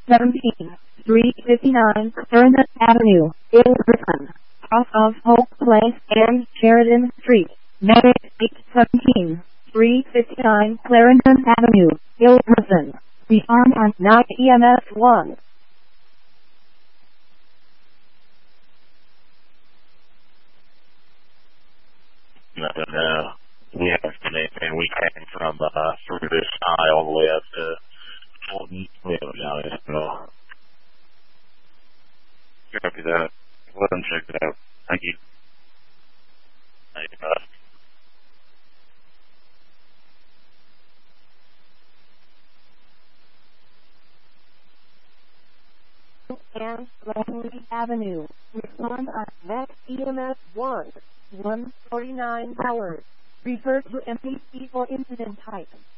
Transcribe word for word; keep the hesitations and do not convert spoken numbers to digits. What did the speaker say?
seventeen, three fifty-nine Clarendon Avenue, Ilverton, off of Hope Place and Sheridan Street. Medic eight seventeen, three fifty-nine Clarendon Avenue, Ilverton. Rearm on nine E M S one. No, no. We haven't seen anything. We came from uh, through this eye all the way up to Fulton. We haven't done it. So. Copy that. Let them check it out. Thank you. Thank you, bud. And Longley Avenue. Respond on next E M S one, one forty-nine hours. Refer to M P C for incident type.